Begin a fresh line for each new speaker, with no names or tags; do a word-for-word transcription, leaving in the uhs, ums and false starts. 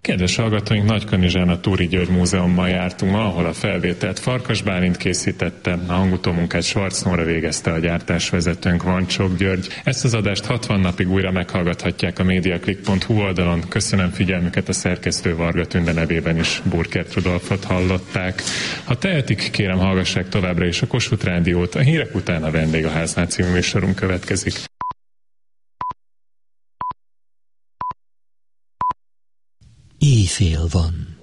Kedves hallgatóink, Nagykanizsán a Túri György Múzeumban jártunk ma, ahol a felvételt Farkas Bálint készítette, a hangutómunkát Schwarz Nóra végezte, a gyártásvezetőnk Vancsók György. Ezt az adást hatvan napig újra meghallgathatják a mediaclick pont hu oldalon. Köszönöm figyelmüket, a szerkesztő Varga Tünde nevében is Burkert Rudolfot hallották. Ha tehetik, kérem hallgassák továbbra is a Kossuth Rádiót, a hírek után a Vendégháznál című műsorunk következik.
Éjfél van.